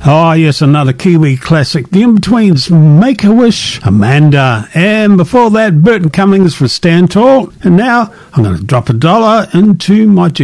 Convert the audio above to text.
Oh, yes, another Kiwi classic. The In-Betweens, Make-A-Wish, Amanda. And before that, Burton Cummings for Stand Tall. And now I'm going to drop $1 into my